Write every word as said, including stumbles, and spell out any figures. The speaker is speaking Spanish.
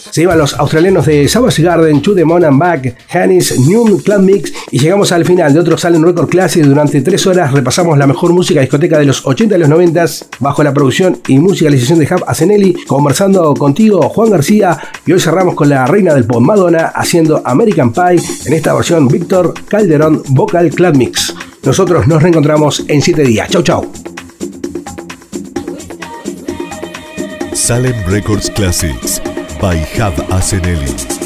Se iban los australianos de Savage Garden, To The Moon and Back, Hannis, New Club Mix y llegamos al final de otro Salem Record Classic. Durante tres horas repasamos la mejor música discoteca de los ochenta y los noventa bajo la producción y musicalización de Jav Asenelli, conversando contigo Juan García, y hoy cerramos con la reina del pop Madonna haciendo American Pie en esta versión Víctor Calderón Vocal Club Mix. Nosotros nos reencontramos en siete días. Chau chau. Salem Records Classics by Jav Asenelli.